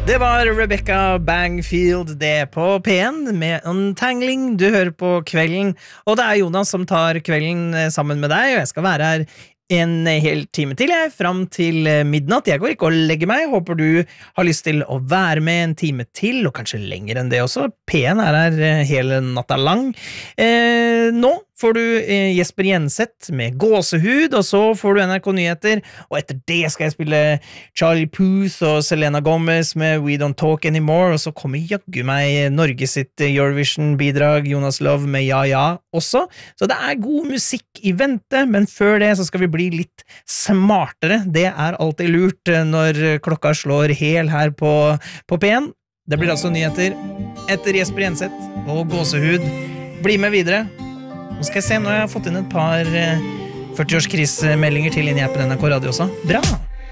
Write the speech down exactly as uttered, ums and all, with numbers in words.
Det var Rebecca Bangfield, det på P en med Untangling. Du hører på Kvelden, og det er Jonas som tar kvelden sammen med deg, og jeg skal være her en hel time til, jeg, frem til midnatt. Jeg går ikke og legger meg. Håper du har lyst til å være med en time til, og kanskje lenger enn det også. P en er her hele natta lang. Eh, nå får du eh, Jesper Jenseth med Gåsehud, og så får du N R K Nyheter, og etter det skal jeg spille Charlie Puth og Selena Gomez med We Don't Talk Anymore, og så kommer jaggu meg Norge sitt Eurovision-bidrag, Jonas Love med Ja Ja også. Så det er god musikk i vente, men før det så skal vi bli litt smartere. Det er alltid lurt når klokka slår hel her på, på P en. Det blir altså nyheter etter Jesper Jenseth og Gåsehud. Bli med videre. Nå skal jeg se, nå har jeg fått inn et par førti-årskrismeldinger til inn i appen N R K Radio også. Bra!